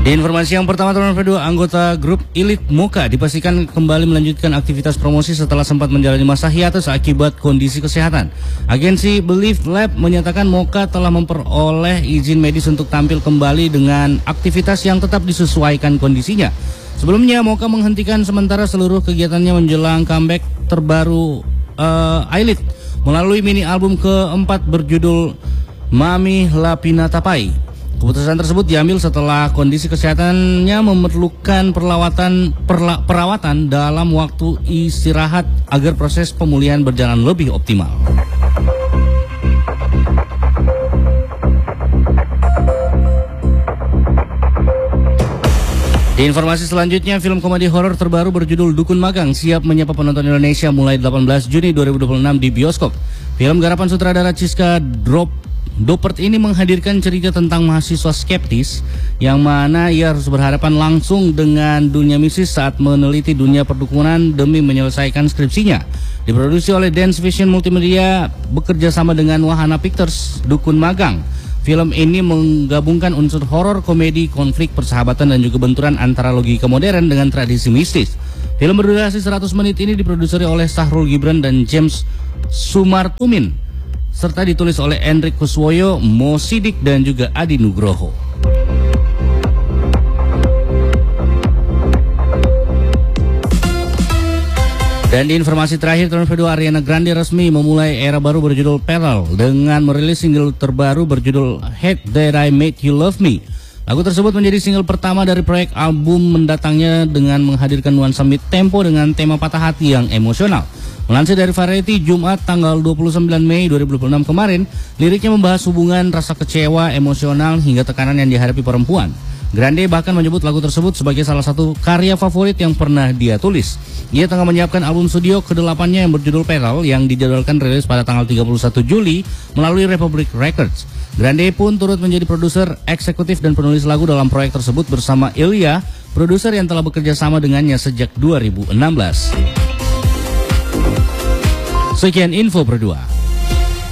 Di informasi yang pertama, teman-teman, kedua anggota grup Elite Mocha dipastikan kembali melanjutkan aktivitas promosi setelah sempat menjalani masa hiatus akibat kondisi kesehatan. Agensi Believe Lab menyatakan Mocha telah memperoleh izin medis untuk tampil kembali dengan aktivitas yang tetap disesuaikan kondisinya. Sebelumnya Mocha menghentikan sementara seluruh kegiatannya menjelang comeback terbaru Elite melalui mini album keempat berjudul Mami Lapina Tapai. Keputusan tersebut diambil setelah kondisi kesehatannya memerlukan perawatan dalam waktu istirahat agar proses pemulihan berjalan lebih optimal. Di informasi selanjutnya, film komedi horor terbaru berjudul Dukun Magang siap menyapa penonton Indonesia mulai 18 Juni 2026 di bioskop. Film garapan sutradara Chiska Dopert ini menghadirkan cerita tentang mahasiswa skeptis yang mana ia harus berhadapan langsung dengan dunia mistis saat meneliti dunia perdukunan demi menyelesaikan skripsinya. Diproduksi oleh Dance Vision Multimedia bekerja sama dengan Wahana Pictures. Dukun Magang, film ini menggabungkan unsur horor, komedi, konflik, persahabatan, dan juga benturan antara logika modern dengan tradisi mistis. Film berdurasi 100 menit ini diproduksi oleh Sahrul Gibran dan James Sumartumin, serta ditulis oleh Endrik Kuswoyo, Mo Sidik, dan juga Adi Nugroho. Dan di informasi terakhir, tahun kedua Ariana Grande resmi memulai era baru berjudul Peril dengan merilis single terbaru berjudul Hate That I Made You Love Me. Lagu tersebut menjadi single pertama dari proyek album mendatangnya dengan menghadirkan nuansa mid tempo dengan tema patah hati yang emosional. Melansir dari Variety Jumat tanggal 29 Mei 2026 kemarin, liriknya membahas hubungan, rasa kecewa, emosional, hingga tekanan yang dihadapi perempuan. Grande bahkan menyebut lagu tersebut sebagai salah satu karya favorit yang pernah dia tulis. Ia tengah menyiapkan album studio ke-8-nya yang berjudul Peril yang dijadwalkan rilis pada tanggal 31 Juli melalui Republic Records. Grande pun turut menjadi produser, eksekutif, dan penulis lagu dalam proyek tersebut bersama Ilya, produser yang telah bekerja sama dengannya sejak 2016. Sekian info berdua.